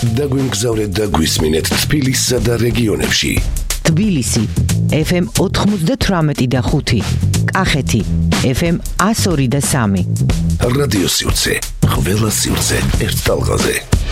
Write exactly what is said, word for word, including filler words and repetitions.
დაგვიმგზავრეთ და გვისმინეთ თბილისსა და რეგიონებში. თბილისი ეფ ემ ოთხმოცდათვრამეტი და ხუთი, კახეთი ეფ ემ ასორი და სამი. რადიო სივრცე, ყველა სივრცე ერთ ტალღაზე.